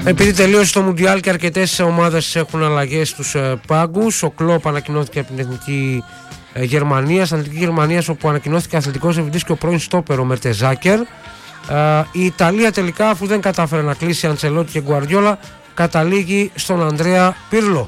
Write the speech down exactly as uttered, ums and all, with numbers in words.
Επειδή τελείωσε το Μουντιάλ και αρκετές ομάδες έχουν αλλαγές στους ε, πάγκους, ο Κλόπ ανακοινώθηκε από την Εθνική ε, Γερμανία, στην Εθνική Γερμανία, όπου ανακοινώθηκε αθλητικός διευθυντής και ο πρώην στόπερ ο Μερτεζάκερ. Ε, η Ιταλία τελικά, αφού δεν κατάφερε να κλείσει Αντσελότη και Γκουαρδιόλα, καταλήγει στον Ανδρέα Πίρλο.